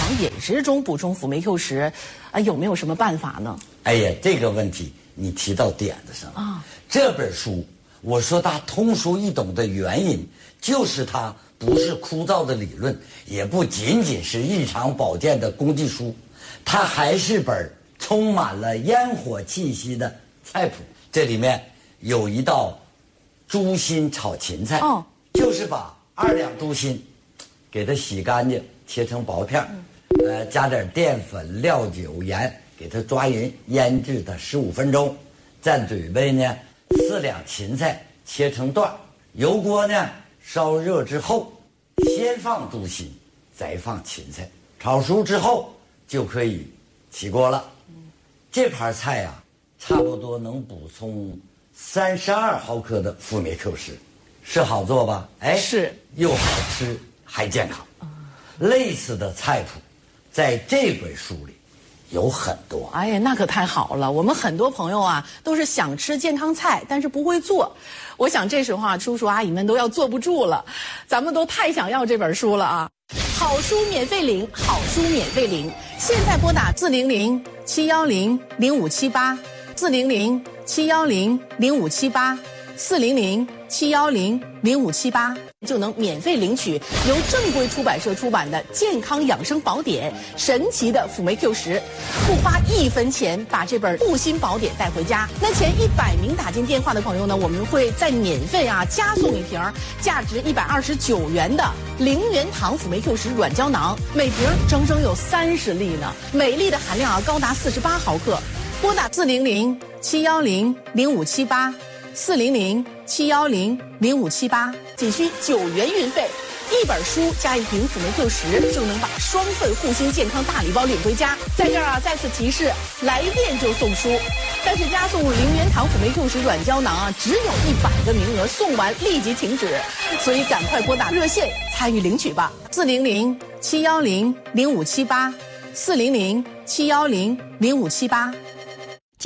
饮食中补充辅酶 Q 十，有没有什么办法呢？ 哎呀，这个问题你提到点子上了啊！这本书我说它通俗易懂的原因，就是它不是枯燥的理论，也不仅仅是日常保健的工具书，它还是本充满了烟火气息的菜谱。这里面有一道猪心炒芹菜，就是把2两猪心给它洗干净，切成薄片，加点淀粉、料酒、盐，给它抓匀，腌制它15分钟。再准备呢4两芹菜，切成段，油锅呢烧热之后，先放猪心，再放芹菜，炒熟之后就可以起锅了。这盘菜啊，差不多能补充32毫克的辅酶 Q 十，是好做吧？哎， 是， 又好吃还健康。类似的菜谱，在这本书里有很多。 哎呀，那可太好了！我们很多朋友啊，都是想吃健康菜，但是不会做。我想这时候啊，叔叔阿姨们都要坐不住了，咱们都太想要这本书了啊！好书免费领，好书免费领，现在拨打400-710-0578，400-710-0578，400-710-0578，就能免费领取由正规出版社出版的《健康养生宝典》神奇的辅酶 Q 十，不花1分钱把这本护心宝典带回家。那前100名打进电话的朋友呢，我们会再免费加送一瓶价值129元的0元堂辅酶 Q 十软胶囊，每瓶整整有30粒呢，每粒的含量高达48毫克。拨打400-710-0578，400-710-0578，仅需9元运费。一本书加1瓶辅酶 Q 十，就能把双份护心健康大礼包领回家。在这儿再次提示，来电就送书，但是加送0元堂辅酶 Q 十软胶囊只有100个名额，送完立即停止，所以赶快拨打热线参与领取吧。400-710-0578，400-710-0578。